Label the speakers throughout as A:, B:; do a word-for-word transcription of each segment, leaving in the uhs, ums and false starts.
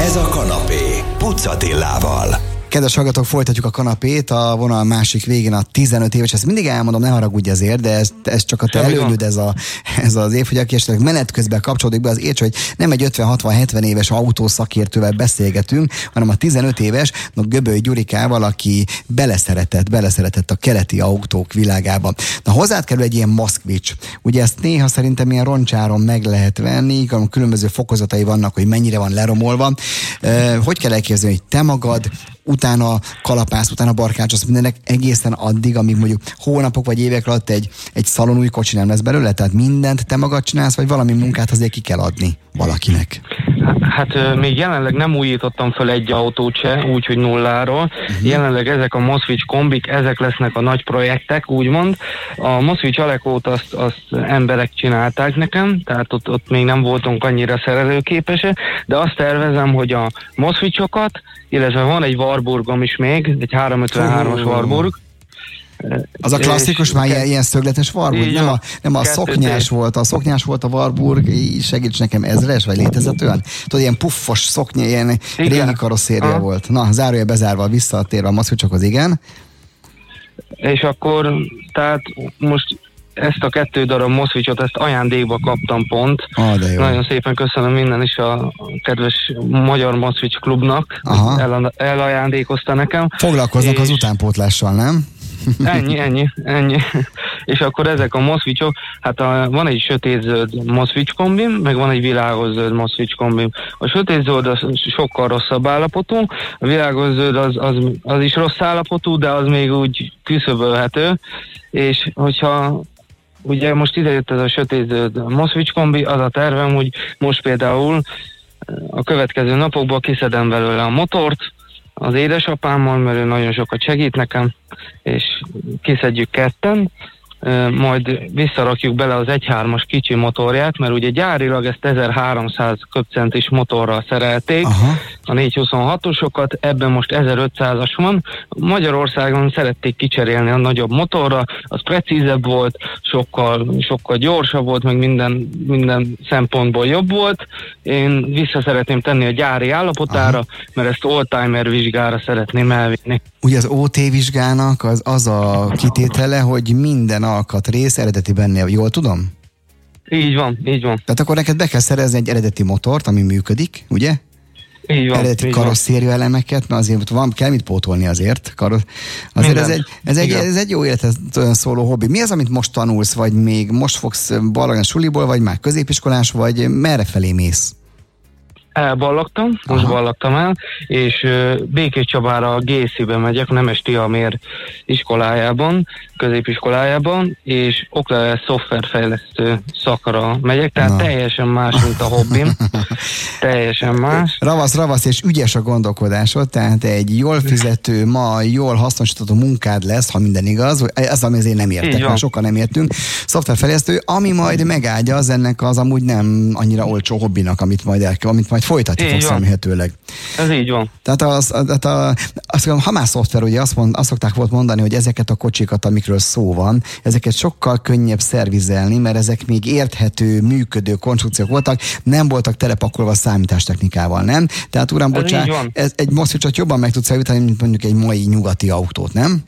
A: Ez a kanapé, Puc Attilával.
B: Kedves hallgatók, folytatjuk a kanapét, a vonal másik végén a tizenöt éves, ezt mindig elmondom, ne haragudj azért, de ez, ez csak a te előnyöd, ez, a, ez az év, hogy aki esetleg menet közben kapcsolódik be, az érts, hogy nem egy ötven hatvan hetven éves autószakértővel beszélgetünk, hanem a tizenöt éves no, Göböly Gyurikával, aki beleszeretett, beleszeretett a keleti autók világába. Na, hozzád kerül egy ilyen Moszkvics. Ugye ezt néha szerintem ilyen roncsáron meg lehet venni, különböző fokozatai vannak, hogy mennyire van leromolva. Hogy kell elképzelni, hogy te magad utána kalapász, utána barkácsolsz mindenek egészen addig, amíg mondjuk hónapok vagy évek alatt egy, egy szalonúj kocsi nem lesz belőle? Tehát mindent te magad csinálsz, vagy valami munkát azért ki kell adni valakinek?
C: Hát még jelenleg nem újítottam fel egy autót se, úgyhogy nulláról. Uh-huh. Jelenleg ezek a Moszkvics kombik, ezek lesznek a nagy projektek, úgymond. A Moszkvics Alekót azt, azt emberek csinálták nekem, tehát ott, ott még nem voltunk annyira szerelőképesek, de azt tervezem, hogy a Moszkvicsokat, illetve van egy Warburgom is még, egy háromszázötvenhármas Warburg.
B: Az a klasszikus, már ilyen, ilyen szögletes Warburg, nem a, nem a szoknyás volt, a szoknyás volt a Warburg, segíts nekem, ezres, vagy létezett olyan? Tudod, ilyen puffos szoknya, ilyen igen. Régi karosszéria ah. volt. Na, zárója bezárva, visszatérve a Moszkvicsokhoz, igen.
C: És akkor, tehát most ezt a kettő darab Moszkvicsot, ezt ajándékba kaptam pont.
B: Ah, de jó.
C: Nagyon szépen köszönöm minden is a kedves Magyar Moszkvics Klubnak, el, elajándékozta nekem.
B: Foglalkoznak és az utánpótlással, nem?
C: Ennyi, ennyi, ennyi. És akkor ezek a Moszkvicsok, hát a, van egy sötétzöld Moszkvics kombim, meg van egy világos zöld Moszkvics kombim. A sötétzöld az sokkal rosszabb állapotú, a világos zöld az, az, az is rossz állapotú, de az még úgy küszöbölhető, és hogyha ugye most idejött ez a sötétzöld Moszkvics kombi, az a tervem, hogy most például a következő napokban kiszedem belőle a motort, az édesapámmal, mert ő nagyon sokat segít nekem, és kiszedjük ketten, majd visszarakjuk bele az egy hármas kicsi motorját, mert ugye gyárilag ezt ezerháromszáz köbcentis motorral szerelték, aha. A négyszázhuszonhatosokat, ebben most ezerötszázas van. Magyarországon szerették kicserélni a nagyobb motorra, az precízebb volt, sokkal, sokkal gyorsabb volt, meg minden, minden szempontból jobb volt. Én vissza szeretném tenni a gyári állapotára, aha. Mert ezt oldtimer vizsgára szeretném elvinni.
B: Ugye az ó té vizsgának az, az a kitétele, hogy minden alkatrész eredeti benne, jól tudom?
C: Így van, így van.
B: Tehát akkor neked be kell szerezni egy eredeti motort, ami működik, ugye?
C: Így van,
B: eredeti karosszéria elemeket, na azért van, kell mit pótolni azért. Karosz... Azért ez egy, ez, egy, ez egy jó életet szóló hobbi. Mi az, amit most tanulsz, vagy még most fogsz ballagni a suliból, vagy már középiskolás, vagy merre felé mész?
C: Elballagtam, most aha. ballagtam el, és uh, Békés Csabára a gé es i-be megyek, Nemes Tihamér iskolájában, középiskolájában, és okleveles szoftverfejlesztő szakra megyek, tehát na. Teljesen más, mint a hobbim. Teljesen más.
B: Ravasz, ravasz, és ügyes a gondolkodásod, tehát egy jól fizető, ma jól hasznosítható munkád lesz, ha minden igaz, ez ami azért nem értek, mert sokan nem értünk. Szoftverfejlesztő, ami majd megágyaz ennek az amúgy nem annyira olcsó hobbinak, amit majd el kell, amit majd folytatni fogsz remélhetőleg.
C: Ez így van.
B: Tehát az, az, az, az, a Hamás szoftver, ugye azt, mond, azt szokták volt mondani, hogy ezeket a kocsikat, amikről szó van, ezeket sokkal könnyebb szervizelni, mert ezek még érthető, működő konstrukciók voltak, nem voltak telepakolva számítástechnikával, nem? Tehát uram, ez bocsánat, ez egy Moszkvicsot jobban meg tudsz elvitani, mint mondjuk egy mai nyugati autót, nem?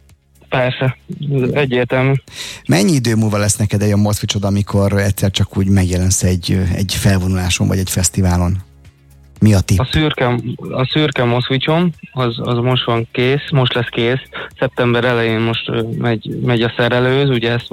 C: Persze, egyértelmű.
B: Mennyi idő múlva lesz neked egy a Moszkvicsod, amikor egyszer csak úgy megjelensz egy, egy felvonuláson, vagy egy fesztiválon? Mi a tipp?
C: A szürke, a szürke Moszkvicsom, az, az most van kész, most lesz kész. Szeptember elején most megy, megy a szerelőz, ugye ezt